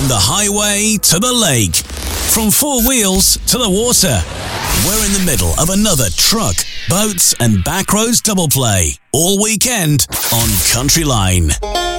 From the highway to the lake, from four wheels to the water, we're in the middle of another truck, boats and backroads double play all weekend on Country Line.